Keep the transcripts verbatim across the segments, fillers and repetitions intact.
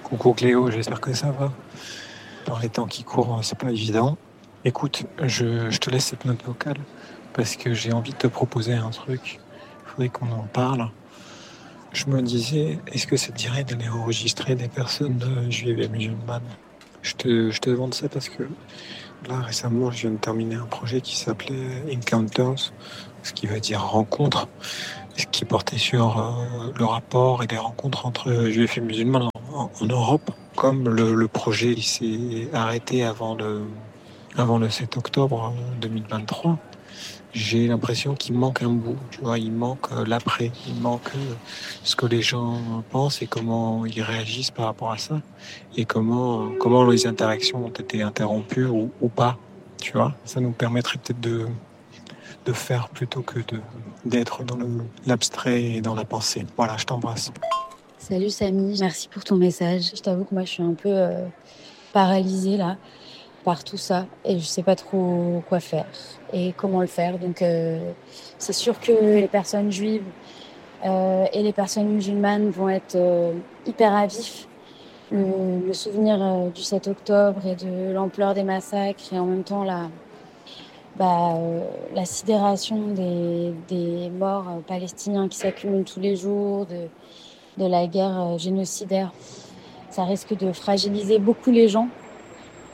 Coucou Cléo, j'espère que ça va. Dans les temps qui courent, c'est pas évident. Écoute, je, je te laisse cette note vocale parce que j'ai envie de te proposer un truc. Il faudrait qu'on en parle. Je me disais, est-ce que ça te dirait d'aller enregistrer des personnes euh, juives et musulmanes? Je te, je te demande ça parce que là, récemment, je viens de terminer un projet qui s'appelait Encounters, ce qui veut dire rencontre, ce qui portait sur euh, le rapport et les rencontres entre juifs et musulmans en, en Europe. Comme le, le projet il s'est arrêté avant le, avant le sept octobre deux mille vingt-trois, j'ai l'impression qu'il manque un bout, tu vois, il manque euh, l'après, il manque euh, ce que les gens pensent et comment ils réagissent par rapport à ça, et comment, comment les interactions ont été interrompues ou, ou pas, tu vois. Ça nous permettrait peut-être de, de faire plutôt que de, d'être dans le, l'abstrait et dans la pensée. Voilà, je t'embrasse. Salut Samy, merci pour ton message. Je t'avoue que moi je suis un peu euh, paralysée là par tout ça et je sais pas trop quoi faire et comment le faire. Donc euh, c'est sûr que les personnes juives euh, et les personnes musulmanes vont être euh, hyper à vif. Le, le souvenir euh, du sept octobre et de l'ampleur des massacres et en même temps la, bah, euh, la sidération des, des morts euh, palestiniens qui s'accumulent tous les jours, de, de la guerre euh, génocidaire. Ça risque de fragiliser beaucoup les gens.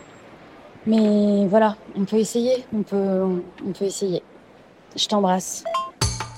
Mais voilà, on peut essayer, on peut, on, on peut essayer. Je t'embrasse.